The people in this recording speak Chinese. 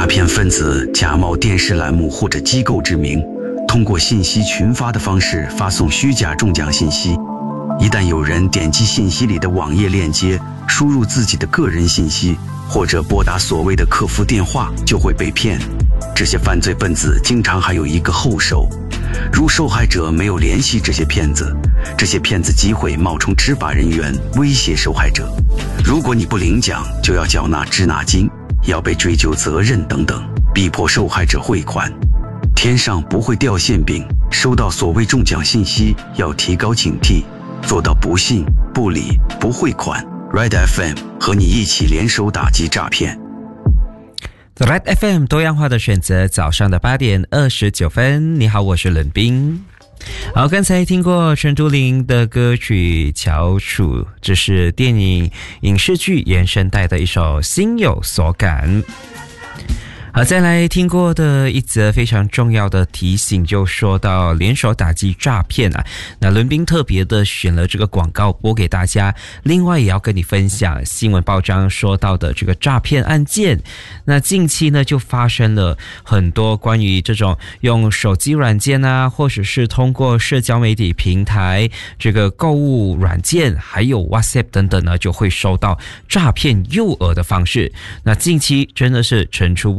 骗分子假冒电视栏目或者机构之名，通过信息群发的方式发送虚假中奖信息。一旦有人点击信息里的网页链接，输入自己的个人信息，或者拨打所谓的客服电话，就会被骗。这些犯罪分子经常还有一个后手，如受害者没有联系这些骗子，这些骗子机会冒充执法人员威胁受害者，如果你不领奖，就要缴纳滞纳金，要被追究责任等等，逼迫受害者汇款。天上不会掉馅饼，收到所谓中奖信息要提高警惕，做到不信、不理、不汇款。 Red FM 和你一起联手打击诈骗。 Red FM 多样化的选择，早上的8点29分。你好，我是冷冰。好，刚才听过陈都灵的歌曲《翘楚》，这是电影影视剧原声带的一首心有所感。好，再来听过的一则非常重要的提醒，就说到联手打击诈骗啊。那伦宾特别的选了这个广告播给大家，另外也要跟你分享新闻报章说到的这个诈骗案件。那近期呢，就发生了很多关于这种用手机软件啊，或者是通过社交媒体平台这个购物软件，还有 WhatsApp 等等呢，就会收到诈骗诱饵的方式。那近期真的是层出